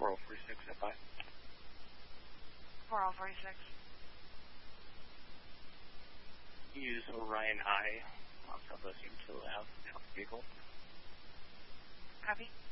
4046 at 5. 4046. Use Orion I on Southwest Utility Ave, vehicle. Copy.